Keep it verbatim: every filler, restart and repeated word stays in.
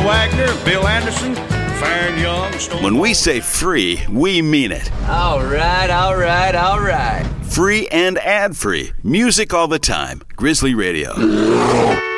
Wagner, Bill Anderson, Fair and Young. Stone When we say free, we mean it. All right, all right, all right. Free and ad-free. Music all the time. Grizzly Radio.